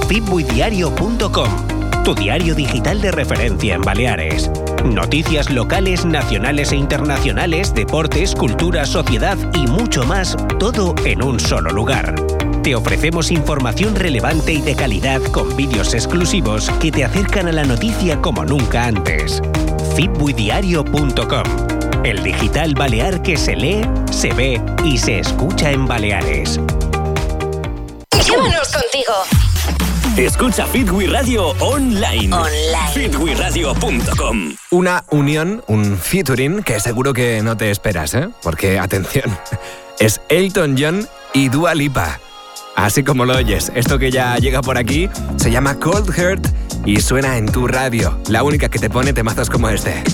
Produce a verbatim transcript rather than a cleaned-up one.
fitbuidiario punto com, tu diario digital de referencia en Baleares. Noticias locales, nacionales e internacionales, deportes, cultura, sociedad y mucho más, todo en un solo lugar. Te ofrecemos información relevante y de calidad con vídeos exclusivos que te acercan a la noticia como nunca antes. fitbuidiario punto com, el digital balear que se lee, se ve y se escucha en Baleares. Llévanos contigo. Escucha Fitwi Radio online. Online. fitwi radio punto com. Una unión, un featuring que seguro que no te esperas, ¿eh? Porque, atención, es Elton John y Dua Lipa. Así como lo oyes, esto que ya llega por aquí se llama Cold Heart y suena en tu radio, la única que te pone temazos como este.